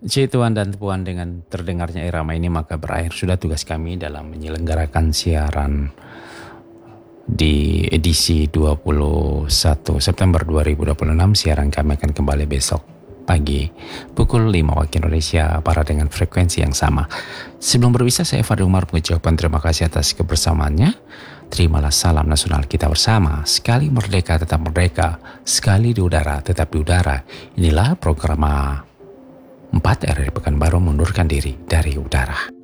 Tuan dan Puan, dengan terdengarnya irama ini maka berakhir sudah tugas kami dalam menyelenggarakan siaran di edisi 21 September 2026. Siaran kami akan kembali besok pagi pukul 5 waktu Indonesia Barat dengan frekuensi yang sama. Sebelum berpisah, saya Fadil Umar mengucapkan terima kasih atas kebersamaannya. Terimalah salam nasional kita bersama. Sekali merdeka tetap merdeka, sekali di udara tetap di udara. Inilah program 4 RRI Pekanbaru mundurkan diri dari udara.